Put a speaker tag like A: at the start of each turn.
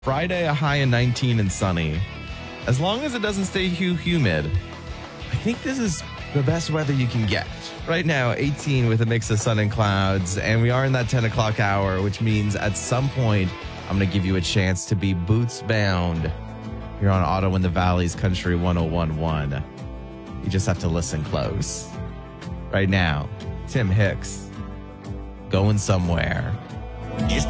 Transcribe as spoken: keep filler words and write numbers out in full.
A: Friday, a high of nineteen and sunny. As long as it doesn't stay hu- humid, I think this is the best weather you can get. Right now, eighteen with a mix of sun and clouds, and we are in that ten o'clock hour, which means at some point, I'm going to give you a chance to be boots bound here on Auto in the Valley's Country one oh one point one. You just have to listen close. Right now, Tim Hicks, Going Somewhere.
B: It's